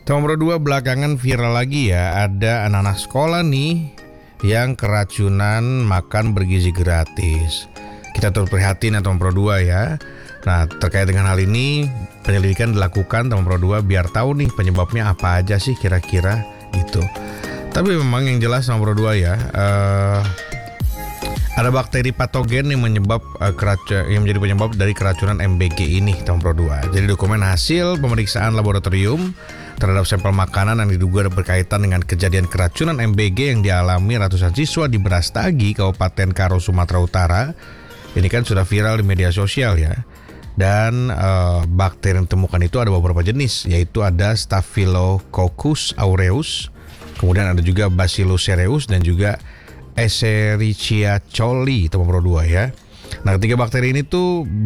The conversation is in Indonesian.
Nomor 2 belakangan viral lagi ya, ada anak-anak sekolah nih yang keracunan makan bergizi gratis. Kita turut prihatin ya nomor 2 ya. Nah, terkait dengan hal ini penyelidikan dilakukan nomor 2 biar tahu nih penyebabnya apa aja sih kira-kira gitu. Tapi memang yang jelas nomor 2 ya, ada bakteri patogen yang yang menjadi penyebab dari keracunan MBG ini nomor 2. Jadi dokumen hasil pemeriksaan laboratorium terhadap sampel makanan yang diduga berkaitan dengan kejadian keracunan MBG yang dialami ratusan siswa di Brastagi, Kabupaten Karo, Sumatera Utara. Ini kan sudah viral di media sosial ya. Dan bakteri yang ditemukan itu ada beberapa jenis, yaitu ada Staphylococcus aureus, kemudian ada juga Bacillus cereus dan juga Escherichia coli nomor 2 ya. Nah, ketiga bakteri ini tuh